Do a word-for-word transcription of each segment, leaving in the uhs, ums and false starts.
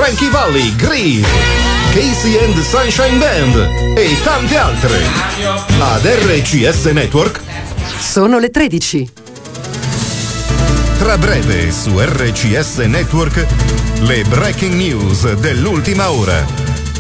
Frankie Valli, Grease, Casey and the Sunshine Band e tante altre. Ad R C S Network sono le tredici. Tra breve su R C S Network le breaking news dell'ultima ora.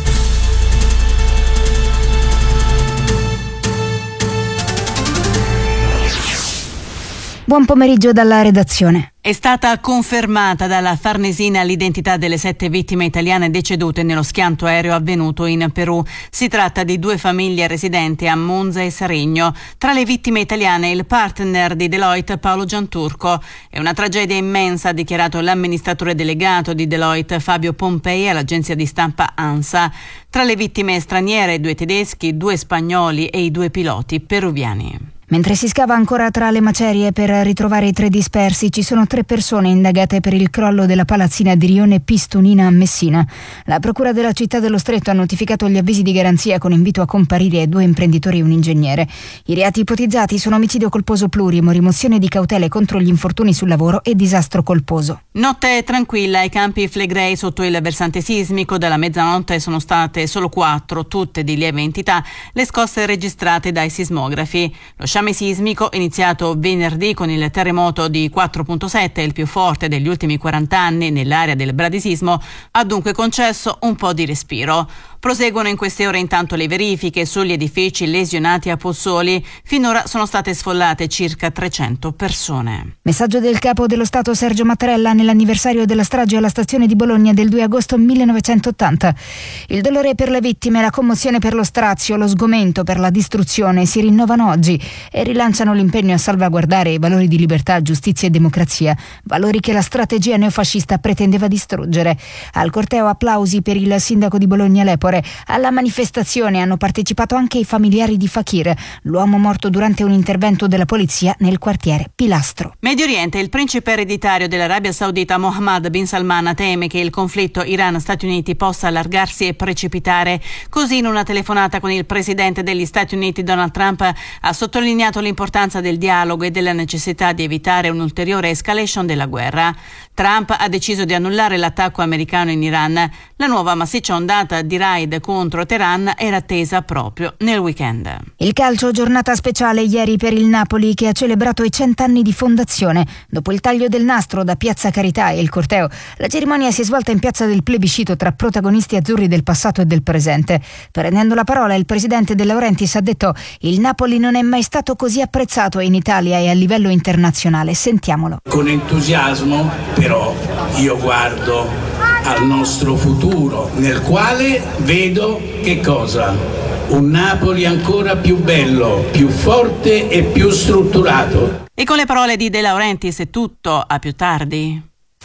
Buon pomeriggio dalla redazione. È stata confermata dalla Farnesina l'identità delle sette vittime italiane decedute nello schianto aereo avvenuto in Perù. Si tratta di due famiglie residenti a Monza e Saregno. Tra le vittime italiane il partner di Deloitte Paolo Gianturco. È una tragedia immensa, ha dichiarato l'amministratore delegato di Deloitte Fabio Pompei all'agenzia di stampa ANSA. Tra le vittime straniere due tedeschi, due spagnoli e i due piloti peruviani. Mentre si scava ancora tra le macerie per ritrovare i tre dispersi, ci sono tre persone indagate per il crollo della palazzina di Rione Pistonina a Messina. La procura della città dello Stretto ha notificato gli avvisi di garanzia con invito a comparire due imprenditori e un ingegnere. I reati ipotizzati sono omicidio colposo plurimo, rimozione di cautele contro gli infortuni sul lavoro e disastro colposo. Notte tranquilla ai campi Flegrei sotto il versante sismico. Dalla mezzanotte sono state solo quattro, tutte di lieve entità, le scosse registrate dai sismografi. Lo sciame sismico, iniziato venerdì con il terremoto di quattro virgola sette, il più forte degli ultimi quaranta anni nell'area del bradisismo, ha dunque concesso un po' di respiro. Proseguono in queste ore intanto le verifiche sugli edifici lesionati a Pozzuoli. Finora sono state sfollate circa trecento persone. Messaggio del capo dello Stato Sergio Mattarella nell'anniversario della strage alla stazione di Bologna del due agosto millenovecentottanta. Il dolore per le vittime, la commozione per lo strazio, lo sgomento per la distruzione si rinnovano oggi e rilanciano l'impegno a salvaguardare i valori di libertà, giustizia e democrazia, valori che la strategia neofascista pretendeva distruggere. Al corteo applausi per il sindaco di Bologna Lepore. Alla manifestazione hanno partecipato anche i familiari di Fakir, l'uomo morto durante un intervento della polizia nel quartiere Pilastro. Medio Oriente, il principe ereditario dell'Arabia Saudita Mohammed bin Salman teme che il conflitto Iran-Stati Uniti possa allargarsi e precipitare. Così, in una telefonata con il presidente degli Stati Uniti Donald Trump, ha sottolineato l'importanza del dialogo e della necessità di evitare un'ulteriore escalation della guerra. Trump ha deciso di annullare l'attacco americano in Iran. La nuova massiccia ondata di raid contro Teheran era attesa proprio nel weekend. Il calcio, giornata speciale ieri per il Napoli che ha celebrato i cent'anni di fondazione. Dopo il taglio del nastro da Piazza Carità e il corteo, la cerimonia si è svolta in piazza del plebiscito tra protagonisti azzurri del passato e del presente. Prendendo la parola, il presidente De Laurentiis ha detto: il Napoli non è mai stato così apprezzato in Italia e a livello internazionale. Sentiamolo. Con entusiasmo, però, io guardo al nostro futuro, nel quale vedo che cosa? Un Napoli ancora più bello, più forte e più strutturato. E con le parole di De Laurentiis è tutto, a più tardi.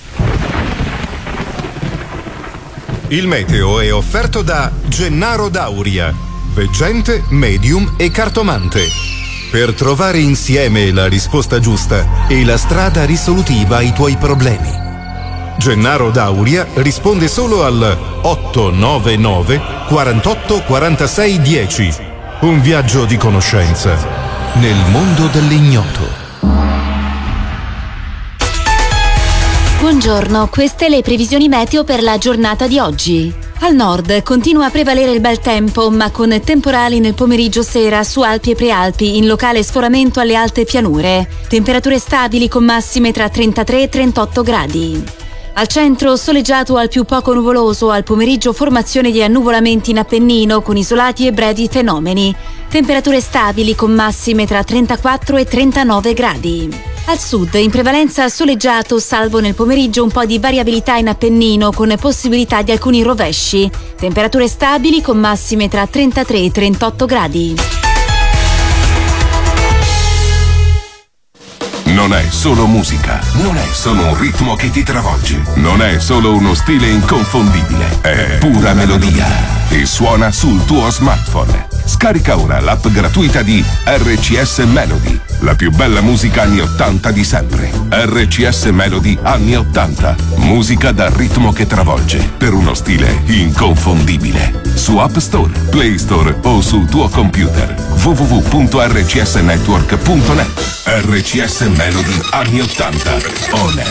Il meteo è offerto da Gennaro Dauria, veggente, medium e cartomante. Per trovare insieme la risposta giusta e la strada risolutiva ai tuoi problemi. Gennaro Dauria risponde solo al otto nove nove quarantotto quarantasei dieci. Un viaggio di conoscenza nel mondo dell'ignoto. Buongiorno, queste le previsioni meteo per la giornata di oggi. Al nord continua a prevalere il bel tempo, ma con temporali nel pomeriggio sera su Alpi e Prealpi, in locale sforamento alle alte pianure. Temperature stabili con massime tra trentatré e trentotto gradi. Al centro soleggiato al più poco nuvoloso, al pomeriggio formazione di annuvolamenti in Appennino con isolati e brevi fenomeni. Temperature stabili con massime tra trentaquattro e trentanove gradi. Al sud in prevalenza soleggiato, salvo nel pomeriggio un po' di variabilità in Appennino con possibilità di alcuni rovesci. Temperature stabili con massime tra trentatré e trentotto gradi. Non è solo musica, non è solo un ritmo che ti travolge, non è solo uno stile inconfondibile, è pura melodia e suona sul tuo smartphone. Scarica ora l'app gratuita di R C S Melody, la più bella musica anni ottanta di sempre. R C S Melody anni ottanta, musica dal ritmo che travolge, per uno stile inconfondibile. Su App Store, Play Store o sul tuo computer. w w w punto r c s network punto net. R C S Melody anni ottanta. On